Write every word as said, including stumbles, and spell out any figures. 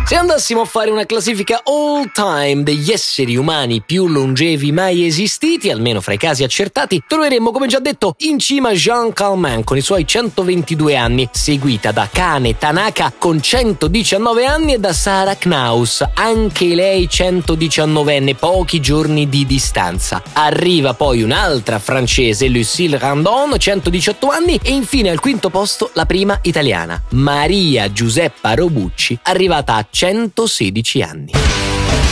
Se andassimo a fare una classifica all time degli esseri umani più longevi mai esistiti, almeno fra i casi accertati, troveremmo, come già detto, in cima Jean Calment con i suoi centoventidue anni, seguita da Kane Tanaka con centodiciannove anni e da Sarah Knaus, anche lei centodiciannovenne, pochi giorni di distanza. Arriva poi un'altra francese, Lucille Randon, centodiciotto anni, e infine al quinto posto la prima italiana, Maria Giuseppa Robucci, arrivata a centosedici anni.